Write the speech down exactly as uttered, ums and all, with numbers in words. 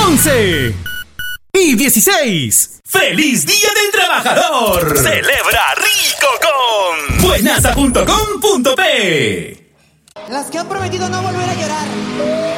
once y dieciséis. ¡Feliz Día del Trabajador! ¡Celebra rico con buenaza punto com punto pe! Las que han prometido no volver a llorar.